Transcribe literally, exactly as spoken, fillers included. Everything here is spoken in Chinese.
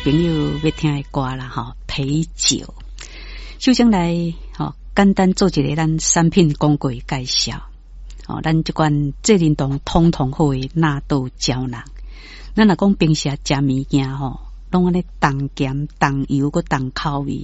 朋友要听的歌啦，吼，陪酒。首先来，吼，简单做一个咱产品广告介绍。哦，咱这款这联动通通好的纳豆胶囊，咱若讲平时食物件吼，拢安尼重咸、重油、搁重口味。